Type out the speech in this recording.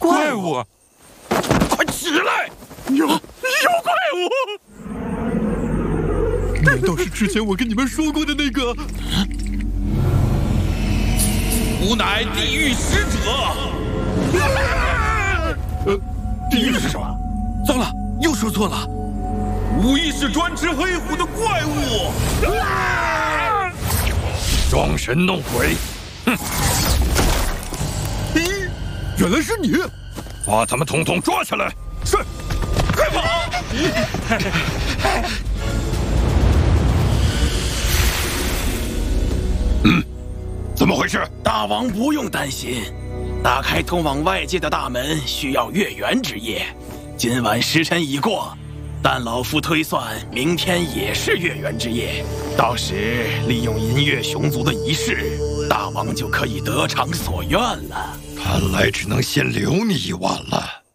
怪物！快起来！有怪物！ 难道是之前我跟你们说过的那个？ 吾乃地狱使者。 地狱是什么？ 糟了，又说错了。无疑是专吃黑虎的怪物。 装神弄鬼！哼！原来是你！把他们统统抓起来！ 是。快跑！ 怎么回事？ 大王不用担心，打开通往外界的大门需要月圆之夜。今晚时辰已过，但老夫推算明天也是月圆之夜。到时利用银月熊族的仪式，大王就可以得偿所愿了。 看来只能先留你一晚了。